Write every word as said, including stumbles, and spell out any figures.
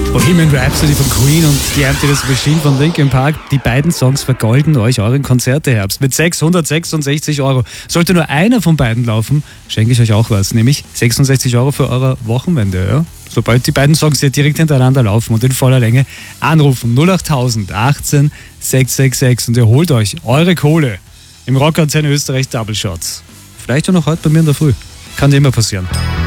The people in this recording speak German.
Bohemian Rhapsody von Queen und die Empty the Machine von Linkin Park. Die beiden Songs vergolden euch euren Konzerteherbst mit sechshundertsechsundsechzig Euro. Sollte nur einer von beiden laufen, schenke ich euch auch was, nämlich sechsundsechzig Euro für eure Wochenwende. Ja? Sobald die beiden Songs hier direkt hintereinander laufen und in voller Länge, anrufen null acht null null achtzehn sechs sechs sechs und ihr holt euch eure Kohle im Rockantenne Österreich Double Shots. Vielleicht auch noch heute bei mir in der Früh. Kann immer passieren.